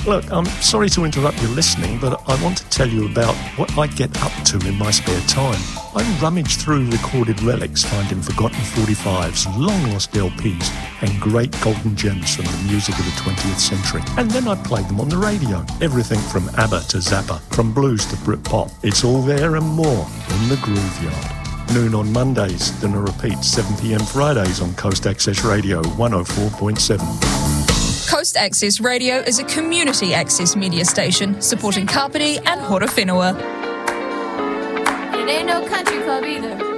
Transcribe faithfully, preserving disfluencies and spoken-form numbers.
Look, I'm sorry to interrupt your listening, but I want to tell you about what I get up to in my spare time. I rummage through recorded relics, finding forgotten forty-fives, long-lost L Ps, and great golden gems from the music of the twentieth century. And then I play them on the radio. Everything from ABBA to Zappa, from blues to Britpop. It's all there and more in the Groove Yard. Noon on Mondays, then a repeat seven p.m. Fridays on Coast Access Radio one oh four point seven. Coast Access Radio is a community access media station supporting Kapiti and Horowhenua. It ain't no country club either.